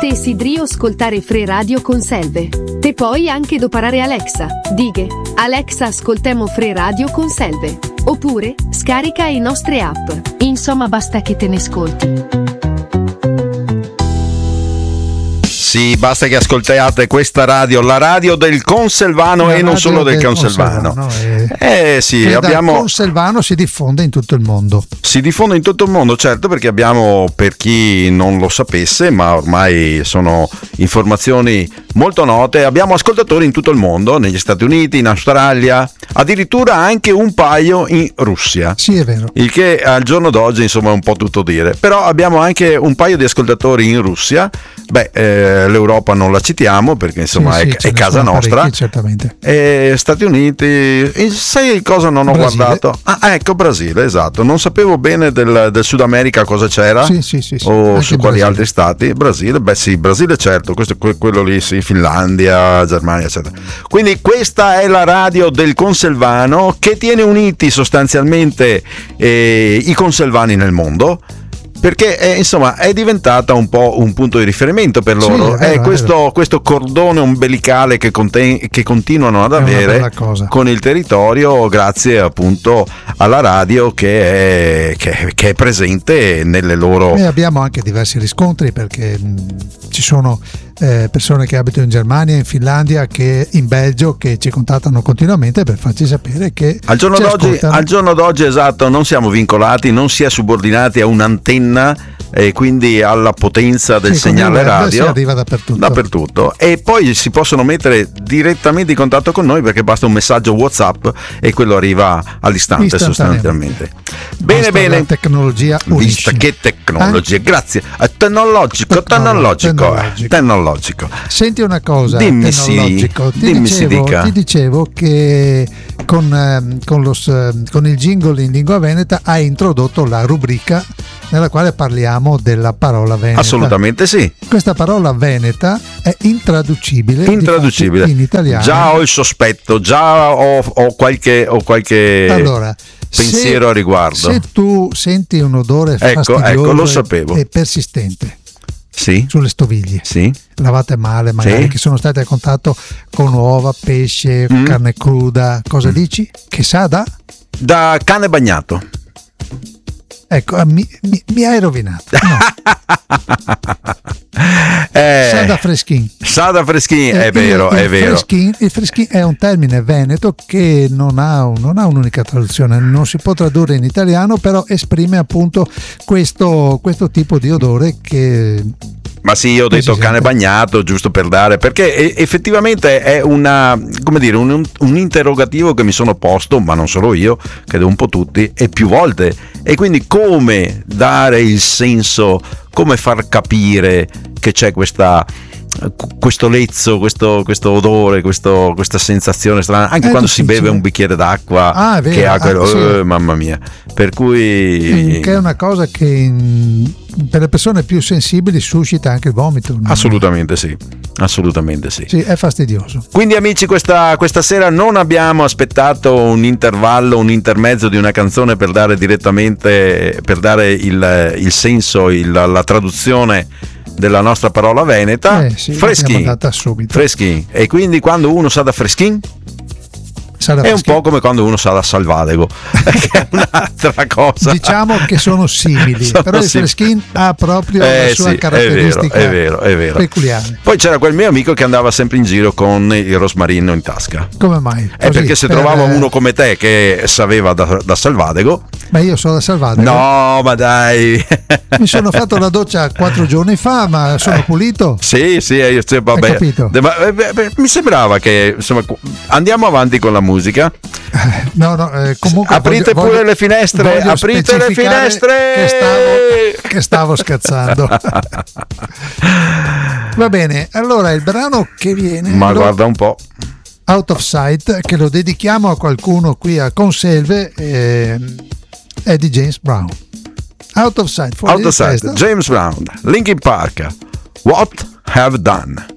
desideri ascoltare Free Radio con Selve. Te puoi anche doparare Alexa. Dighe, Alexa ascoltemo Free Radio con Selve. Oppure, scarica i nostre app. Insomma, basta che te ne ascolti. Sì, basta che ascoltiate questa radio, la radio del Conselvano e non solo del Conselvano. Sì, abbiamo. Il Conselvano si diffonde in tutto il mondo. Si diffonde in tutto il mondo, certo, perché abbiamo, per chi non lo sapesse, ma ormai sono informazioni molto note, abbiamo ascoltatori in tutto il mondo, negli Stati Uniti, in Australia, addirittura anche un paio in Russia. Sì, è vero. Il che al giorno d'oggi, insomma, è un po' tutto dire. Però abbiamo anche un paio di ascoltatori in Russia. L'Europa non la citiamo perché insomma è casa nostra, certamente. Stati Uniti, sai cosa non ho Brasile. guardato? Ecco, Brasile, esatto. Non sapevo bene del Sud America cosa c'era, sì. o Anche su quali Brasile. altri stati. Brasile, Brasile certo, questo quello lì, sì, Finlandia, Germania, eccetera. Quindi questa è la radio del Conselvano che tiene uniti sostanzialmente i conselvani nel mondo. Perché insomma è diventata un po' un punto di riferimento per loro. Sì, è vero, questo cordone ombelicale che continuano ad avere con il territorio, grazie appunto alla radio che è presente nelle loro. E abbiamo anche diversi riscontri perché ci sono persone che abitano in Germania, in Finlandia, che in Belgio, che ci contattano continuamente per farci sapere che al giorno d'oggi esatto, non siamo vincolati, non si è subordinati a un'antenna e quindi alla potenza del segnale radio. Si arriva dappertutto E poi si possono mettere direttamente in contatto con noi perché basta un messaggio WhatsApp e quello arriva all'istante sostanzialmente. Bene. La tecnologia unisce. Vista che tecnologia, grazie. Tecnologico. Senti una cosa, dimmi tecnologico. Ti dicevo che con il jingle in lingua veneta hai introdotto la rubrica nella quale parliamo della parola veneta. Assolutamente sì. Questa parola veneta è intraducibile in italiano. Già ho il sospetto, già ho qualche allora, pensiero a riguardo. Se tu senti un odore fastidioso lo sapevo. e persistente sì. sulle stoviglie, sì. lavate male magari, sì. che sono state a contatto con uova, pesce, carne cruda, cosa dici? Che sa da cane bagnato. Ecco, mi hai rovinato. No. Sada freschin. È vero. Il freschin è un termine veneto che non ha un'unica traduzione, non si può tradurre in italiano, però esprime appunto questo tipo di odore che. Ma sì, io ho detto cane bagnato giusto per dare, perché effettivamente è un interrogativo che mi sono posto, ma non solo io, credo un po' tutti, e più volte. E quindi come dare il senso, come far capire che c'è questo lezzo, questo odore, questa sensazione strana, anche quando si beve un bicchiere d'acqua che ha quello, sì. Mamma mia. Per cui che è una cosa che per le persone più sensibili suscita anche il vomito. Assolutamente sì. Sì, è fastidioso. Quindi amici, questa sera non abbiamo aspettato un intervallo, un intermezzo di una canzone per dare il senso, la traduzione della nostra parola veneta. Sì, freschin. E quindi quando uno sa da freschin è un po' come quando uno sa da salvadego, che è un'altra cosa. Diciamo che sono simili, però il freschin ha proprio la sua caratteristica è vero. peculiare. Poi c'era quel mio amico che andava sempre in giro con il rosmarino in tasca. Come mai? Perché se trovava uno come te che sapeva da salvadego. Ma io sono da salvadego. No, ma dai. Mi sono fatto la doccia 4 giorni fa, ma sono pulito. Sì, io vabbè. Hai capito? Mi sembrava che insomma andiamo avanti con la musica. Comunque aprite pure le finestre, aprite le finestre che stavo scherzando. Va bene, allora il brano che viene, ma guarda un po', Out of Sight, che lo dedichiamo a qualcuno qui a Conselve, è di James Brown. Out of Sight, James Brown, Linkin Park, What Have Done.